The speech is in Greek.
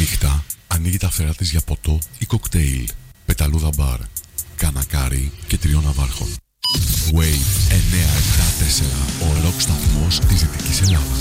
νύχτα ανοίγει τα φτερά της για ποτό ή κοκτέιλ. Πεταλούδα μπαρ, κανακάρι και 3 ναυάρχων. Wave 974, ο ροκ σταθμός της Δυτικής Ελλάδας.